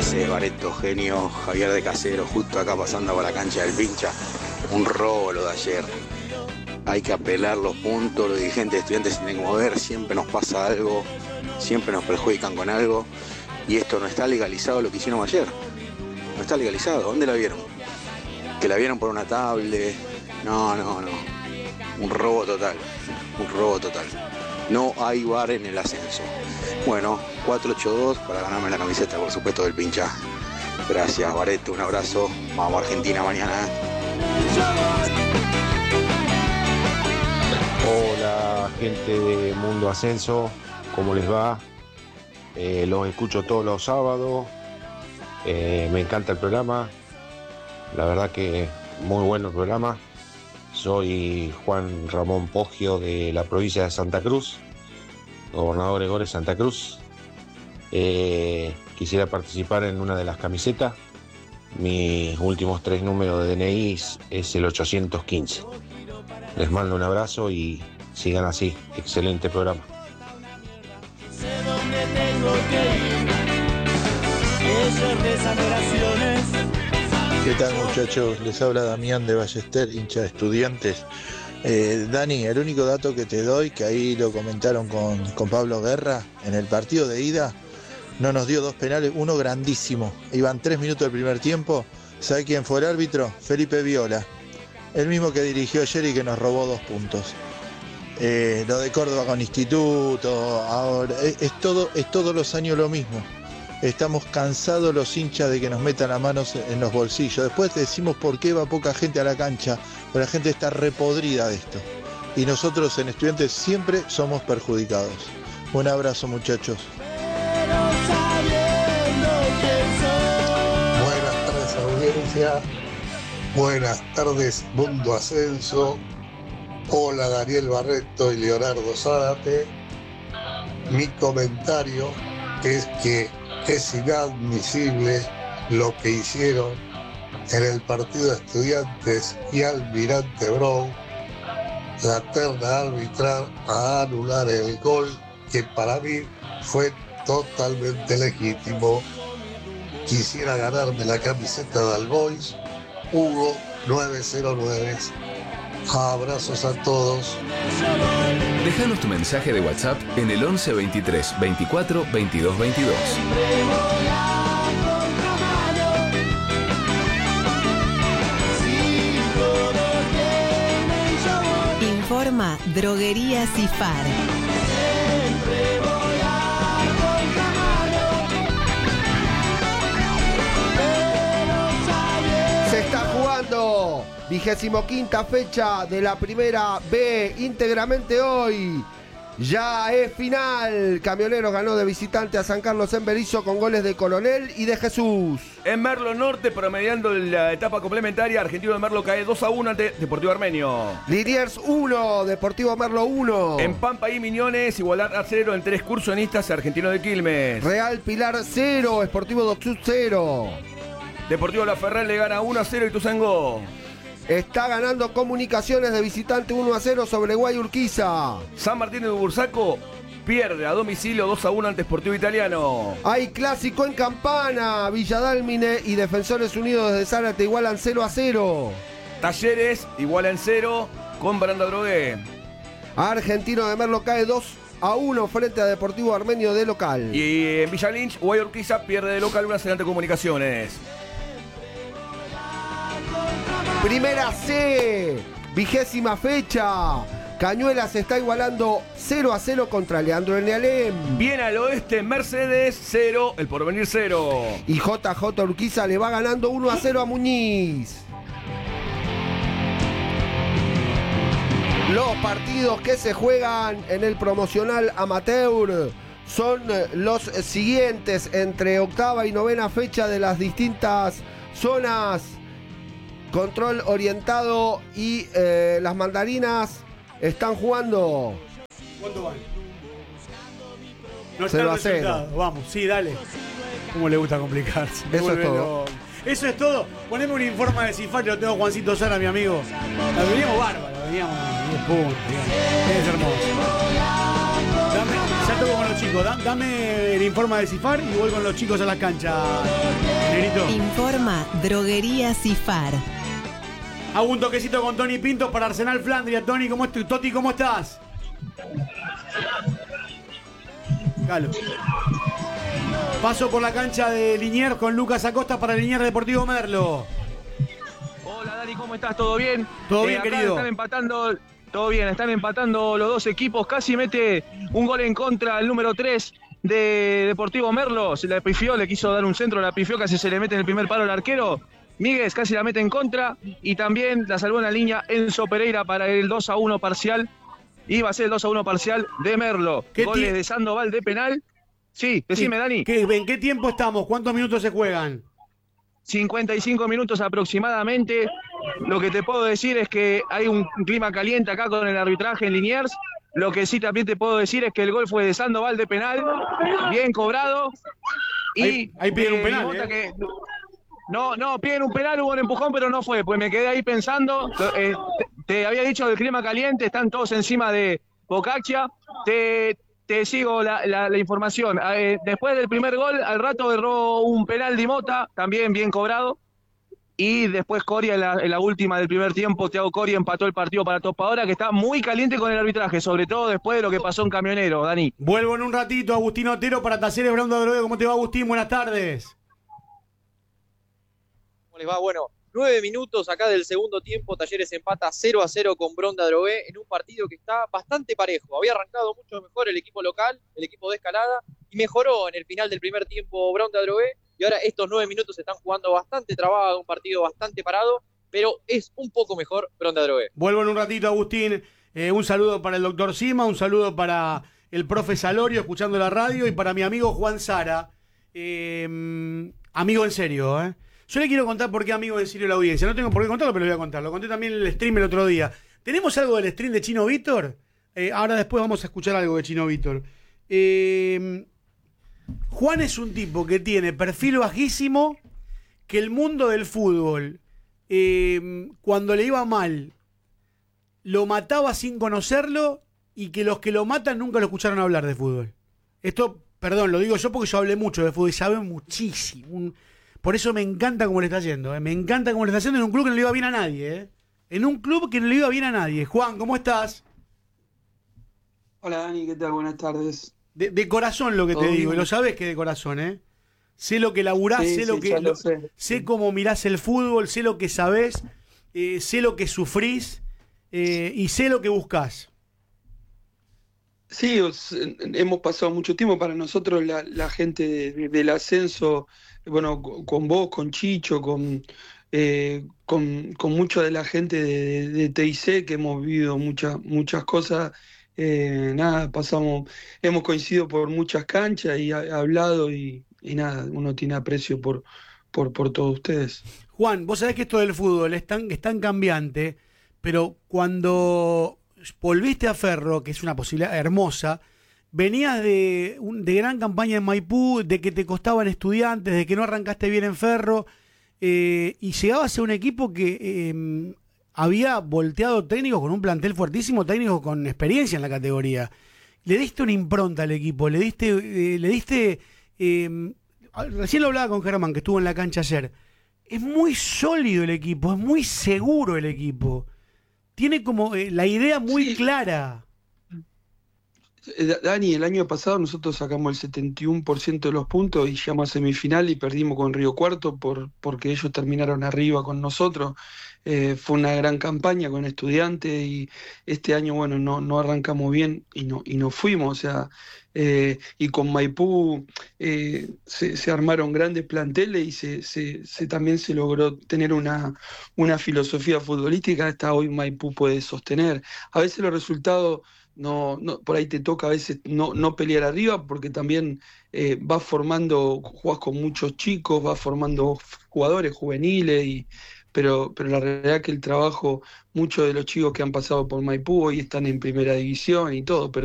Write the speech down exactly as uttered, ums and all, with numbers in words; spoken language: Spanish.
haces, Bareto, genio? Javier de Casero, justo acá pasando por la cancha del Pincha. Un robo lo de ayer. Hay que apelar los puntos, los dirigentes de Estudiantes se tienen que mover, siempre nos pasa algo, siempre nos perjudican con algo. Y esto no está legalizado lo que hicieron ayer. No está legalizado. ¿Dónde la vieron? Que la vieron por una tablet. No, no, no. Un robo total. Un robo total. No hay V A R en el ascenso. Bueno, cuatro ocho dos para ganarme la camiseta, por supuesto, del Pincha. Gracias, Bareto. Un abrazo. Vamos a Argentina mañana. Hola, gente de Mundo Ascenso. ¿Cómo les va? Eh, los escucho todos los sábados. Eh, me encanta el programa. La verdad que muy bueno el programa. Soy Juan Ramón Poggio de la provincia de Santa Cruz, gobernador Gregores Santa Cruz. Eh, quisiera participar en una de las camisetas. Mis últimos tres números de D N I es el ochocientos quince. Les mando un abrazo y sigan así. Excelente programa. ¿Qué tal, muchachos? Les habla Damián de Ballester, hincha de Estudiantes. Eh, Dani, el único dato que te doy, que ahí lo comentaron con, con Pablo Guerra, en el partido de ida no nos dio dos penales, uno grandísimo. Iban tres minutos del primer tiempo. ¿Sabe quién fue el árbitro? Felipe Viola, el mismo que dirigió ayer y que nos robó dos puntos. Eh, lo de Córdoba con Instituto, ahora es, es todo, es todos los años lo mismo. Estamos cansados los hinchas de que nos metan las manos en los bolsillos. Después decimos por qué va poca gente a la cancha, pero la gente está repodrida de esto. Y nosotros en Estudiantes siempre somos perjudicados. Un abrazo, muchachos. Buenas tardes, audiencia. Buenas tardes, Mundo Ascenso. Hola, Daniel Barreto y Leonardo Zárate. Mi comentario es que es inadmisible lo que hicieron en el partido de Estudiantes y Almirante Brown, la terna arbitral a anular el gol que para mí fue totalmente legítimo. Quisiera ganarme la camiseta de All Boys. Hugo nueve cero nueve. Abrazos a todos. Déjanos tu mensaje de WhatsApp en el once veintitrés veinticuatro veintidós veintidós. Informa Droguería Cifar. Se está jugando vigésimo quinta fecha de la Primera B, íntegramente hoy. Ya es final. Camioneros ganó de visitante a San Carlos en Berisso con goles de Coronel y de Jesús. En Merlo Norte, promediando la etapa complementaria, Argentino de Merlo cae dos a uno ante Deportivo Armenio. Liniers uno, Deportivo Merlo uno. En Pampa y Miñones, igualdad a cero entre excursionistas y Argentino de Quilmes. Real Pilar cero, Sportivo Doxud cero. Deportivo La Ferrer le gana uno a cero Ituzaingó. Está ganando Comunicaciones de visitante uno a cero sobre Guayurquiza. San Martín de Bursaco pierde a domicilio dos a uno ante Sportivo Italiano. Hay clásico en Campana. Villadálmine y Defensores Unidos de Zárate igualan cero a cero. Talleres igualan cero con Baranda Drogué. Argentino de Merlo cae dos a uno frente a Deportivo Armenio de local. Y en Villa Lynch, Guayurquiza pierde de local uno a cero ante Comunicaciones. Primera C, vigésima fecha. Cañuelas está igualando cero a cero contra Leandro Enealem. Bien al oeste, Mercedes cero, El Porvenir cero. Y J J Urquiza le va ganando uno a cero a Muñiz. Los partidos que se juegan en el promocional amateur son los siguientes entre octava y novena fecha de las distintas zonas. Control orientado y eh, las mandarinas están jugando. ¿Cuánto van? No cero a cero. Vamos, sí, dale. ¿Cómo le gusta complicarse? Me Eso es todo. loco. Eso es todo. Poneme un informe de Cifar, lo tengo Juancito Sara, mi amigo. La veníamos bárbaro, veníamos diez puntos. Es hermoso. Dame, ya toco con los chicos. Da, dame el informe de Cifar y voy con los chicos a la cancha, Negrito. Informa Droguería Cifar. Hago un toquecito con Tony Pinto para Arsenal Flandria. Tony, ¿cómo estás? Toti, ¿cómo estás? Calo. Paso por la cancha de Liniers con Lucas Acosta para Liniers Deportivo Merlo. Hola Dani, ¿cómo estás? ¿Todo bien? Todo bien, eh, acá querido. Están empatando, todo bien, están empatando los dos equipos. Casi mete un gol en contra el número tres de Deportivo Merlo. Se la pifió, le quiso dar un centro, la pifió, casi se le mete en el primer palo al arquero. Míguez casi la mete en contra y también la salvó en la línea Enzo Pereira para el dos a uno parcial. Iba a ser el dos a uno parcial de Merlo. Goles de Sandoval de penal. Sí, decime, sí. Dani. ¿Qué, ¿En qué tiempo estamos? ¿Cuántos minutos se juegan? cincuenta y cinco minutos aproximadamente. Lo que te puedo decir es que hay un clima caliente acá con el arbitraje en Liniers. Lo que sí también te puedo decir es que el gol fue de Sandoval de penal, bien cobrado. Y ahí, ahí piden eh, un penal, ¿eh? que, no, no, piden un penal, hubo un empujón, pero no fue. Pues me quedé ahí pensando. Eh, te, te había dicho del clima caliente, están todos encima de Bocaccia. Te... Te sigo la, la, la información. Eh, después del primer gol, al rato erró un penal de Mota, también bien cobrado. Y después Coria, en la, en la última del primer tiempo, Thiago Coria empató el partido para Topadora, que está muy caliente con el arbitraje, sobre todo después de lo que pasó en Camionero, Dani. Vuelvo en un ratito, Agustín Otero para Talleres Brown de Adrogué. ¿Cómo te va, Agustín? Buenas tardes. ¿Cómo les va? Bueno, nueve minutos acá del segundo tiempo, Talleres empata cero a cero con Brown de Adrogué en un partido que está bastante parejo. Había arrancado mucho mejor el equipo local, el equipo de Escalada, y mejoró en el final del primer tiempo Brown de Adrogué, y ahora estos nueve minutos se están jugando bastante trabado, un partido bastante parado, pero es un poco mejor Brown de Adrogué. Vuelvo en un ratito, Agustín. Eh, un saludo para el doctor Sima, un saludo para el profe Salorio, escuchando la radio, y para mi amigo Juan Sara. Eh, amigo en serio, ¿eh? Yo le quiero contar por qué amigo en serio la audiencia. No tengo por qué contarlo, pero lo voy a contar. Lo conté también en el stream el otro día. ¿Tenemos algo del stream de Chino Víctor? Eh, ahora después vamos a escuchar algo de Chino Víctor. Eh, Juan es un tipo que tiene perfil bajísimo, que el mundo del fútbol, eh, cuando le iba mal, lo mataba sin conocerlo, y que los que lo matan nunca lo escucharon hablar de fútbol. Esto, perdón, lo digo yo porque yo hablé mucho de fútbol y sabe muchísimo. Un, Por eso me encanta cómo le está yendo, ¿eh? Me encanta cómo le está yendo en un club que no le iba bien a nadie, ¿eh? En un club que no le iba bien a nadie. Juan, ¿cómo estás? Hola Dani, ¿qué tal? Buenas tardes. De, de corazón lo que te digo, y lo sabes que de corazón, ¿eh? Sé lo que laburás, sí, sé sí, lo que... lo sé. sé cómo mirás el fútbol, sé lo que sabés, eh, sé lo que sufrís, eh, y sé lo que buscás. Sí, os, hemos pasado mucho tiempo. Para nosotros la, la gente de, de, del ascenso, bueno, con vos, con Chicho, con, eh, con, con mucha de la gente de, de T I C, que hemos vivido muchas muchas cosas, eh, nada, pasamos, hemos coincidido por muchas canchas y ha, hablado y, y nada, uno tiene aprecio por, por, por todos ustedes. Juan, vos sabés que esto del fútbol es tan, es tan cambiante, pero cuando volviste a Ferro, que es una posibilidad hermosa, venías de, un, de gran campaña en Maipú, de que te costaban estudiantes, de que no arrancaste bien en Ferro, eh, y llegabas a un equipo que eh, había volteado técnicos con un plantel fuertísimo, técnicos con experiencia en la categoría. Le diste una impronta al equipo, le diste... Eh, le diste eh, recién lo hablaba con Germán, que estuvo en la cancha ayer. Es muy sólido el equipo, es muy seguro el equipo. Tiene como eh, la idea muy sí. clara. Dani, el año pasado nosotros sacamos el setenta y uno por ciento de los puntos y llegamos a semifinal y perdimos con Río Cuarto por, porque ellos terminaron arriba con nosotros. Eh, fue una gran campaña con estudiantes y este año, bueno, no, no arrancamos bien y no, y no fuimos. O sea, eh, y con Maipú eh, se, se armaron grandes planteles y se, se, se también se logró tener una, una filosofía futbolística. Hasta hoy Maipú puede sostener. A veces los resultados... No, no, por ahí te toca a veces no, no pelear arriba porque también eh, vas formando, jugás con muchos chicos, vas formando jugadores juveniles, y, pero, pero la realidad es que el trabajo, muchos de los chicos que han pasado por Maipú hoy están en primera división y todo, pero